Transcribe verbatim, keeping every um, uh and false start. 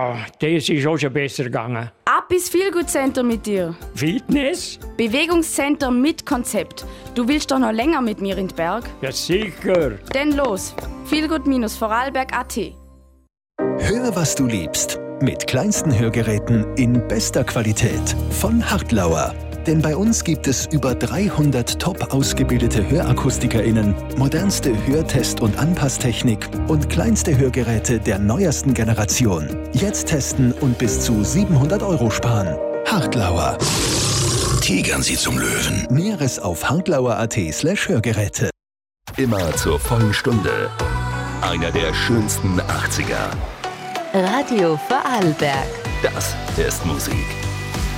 Ja, das ist auch schon besser gegangen. Ab ins Feelgood Center mit dir. Fitness? Bewegungscenter mit Konzept. Du willst doch noch länger mit mir in den Berg? Ja, sicher. Denn los, feelgood-vorarlberg punkt at. Hör, was du liebst. Mit kleinsten Hörgeräten in bester Qualität von Hartlauer. Denn bei uns gibt es über dreihundert top ausgebildete HörakustikerInnen, modernste Hörtest- und Anpasstechnik und kleinste Hörgeräte der neuesten Generation. Jetzt testen und bis zu siebenhundert Euro sparen. Hartlauer. Tigern Sie zum Löwen. Näheres auf hartlauer punkt at slash Hörgeräte. Immer zur vollen Stunde. Einer der schönsten achtziger. Radio Vorarlberg. Das ist Musik.